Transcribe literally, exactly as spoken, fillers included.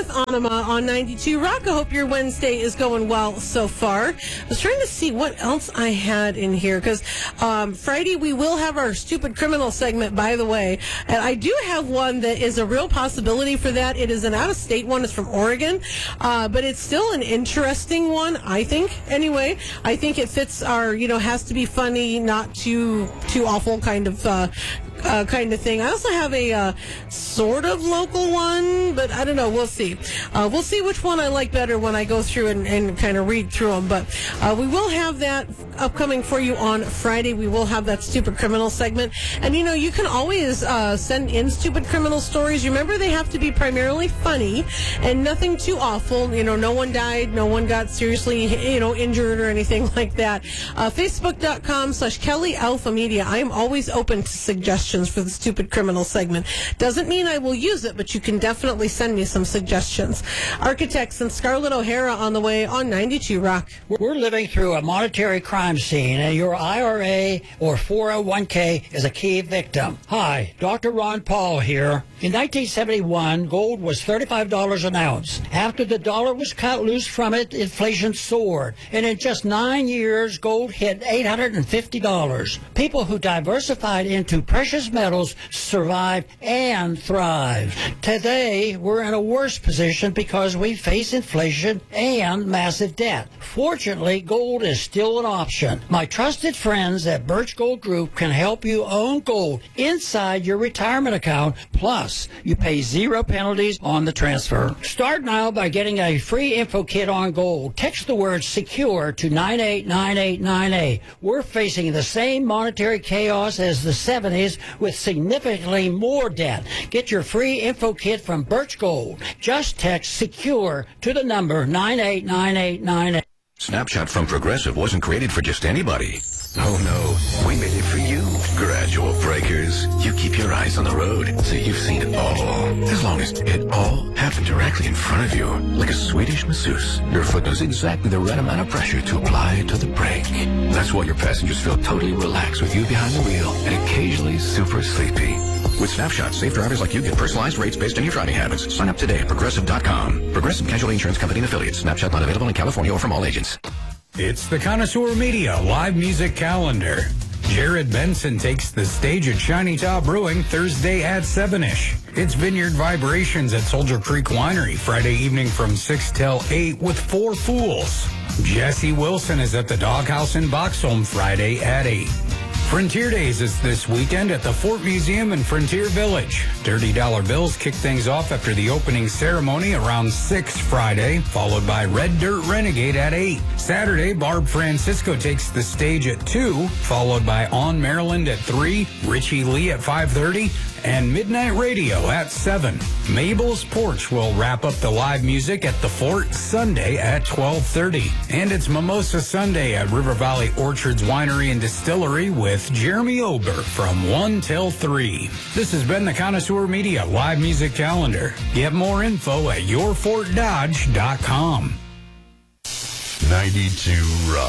Anima on ninety-two Rock. I hope your Wednesday is going well so far. I was trying to see what else I had in here, because um, Friday we will have our Stupid Criminal segment, by the way. And I do have one that is a real possibility for that. It is an out-of-state one. It's from Oregon. Uh, but it's still an interesting one, I think. Anyway, I think it fits our, you know, has to be funny, not too, too awful kind of uh, Uh, kind of thing. I also have a uh, sort of local one, but I don't know. We'll see. Uh, we'll see which one I like better when I go through and, and kind of read through them. But uh, we will have that upcoming for you on Friday. We will have that Stupid Criminal segment. And, you know, you can always uh, send in Stupid Criminal stories. Remember, they have to be primarily funny and nothing too awful. You know, no one died. No one got seriously, you know, injured or anything like that. Uh, Facebook.com slash Kelly Alpha Media. I am always open to suggestions for the Stupid Criminal segment. Doesn't mean I will use it, but you can definitely send me some suggestions. Architects and Scarlett O'Hara on the way on ninety-two Rock. We're living through a monetary crime scene, and your I R A or four oh one k is a key victim. Hi, Doctor Ron Paul here. In nineteen seventy-one, gold was thirty-five dollars an ounce. After the dollar was cut loose from it, inflation soared. And in just nine years, gold hit eight hundred fifty dollars. People who diversified into precious metals survived and thrived. Today, we're in a worse position because we face inflation and massive debt. Fortunately, gold is still an option. My trusted friends at Birch Gold Group can help you own gold inside your retirement account. Plus, you pay zero penalties on the transfer. Start now by getting a free info kit on gold. Text the word SECURE to nine eight nine eight nine eight. We're facing the same monetary chaos as the seventies with significantly more debt. Get your free info kit from Birch Gold. Just text SECURE to the number nine eight nine eight nine eight. Snapshot from Progressive wasn't created for just anybody. Oh no, we made it for you. Gradual breakers. You keep your eyes on the road, so you've seen it all. As long as it all happened directly in front of you, like a Swedish masseuse, your foot knows exactly the right amount of pressure to apply to the brake. That's why your passengers feel totally relaxed with you behind the wheel and occasionally super sleepy. With Snapshot, safe drivers like you get personalized rates based on your driving habits. Sign up today at Progressive dot com. Progressive Casualty Insurance Company and Affiliates. Snapshot not available in California or from all agents. It's the Connoisseur Media live music calendar. Jared Benson takes the stage at Shiny Top Brewing Thursday at seven-ish. It's Vineyard Vibrations at Soldier Creek Winery Friday evening from six till eight with Four Fools. Jesse Wilson is at the Doghouse in Boxholm Friday at eight. Frontier Days is this weekend at the Fort Museum in Frontier Village. Dirty Dollar Bills kick things off after the opening ceremony around six Friday, followed by Red Dirt Renegade at eight. Saturday, Barb Francisco takes the stage at two, followed by On Maryland at three, Richie Lee at five thirty, and Midnight Radio at seven. Mabel's Porch will wrap up the live music at the Fort Sunday at twelve thirty. And it's Mimosa Sunday at River Valley Orchards Winery and Distillery with Jeremy Ober from one till three. This has been the Connoisseur Media live music calendar. Get more info at your fort dodge dot com. ninety-two Rock.